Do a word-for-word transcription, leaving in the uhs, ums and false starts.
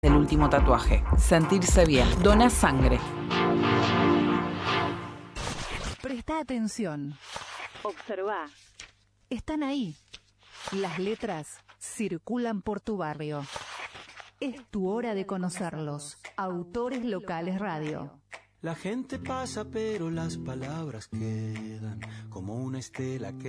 del último tatuaje. Sentirse bien. Dona sangre. Presta atención. Observa. Están ahí. Las letras circulan por tu barrio. Es tu hora de conocerlos. Autores Locales Radio. La gente pasa, pero las palabras quedan como una estela que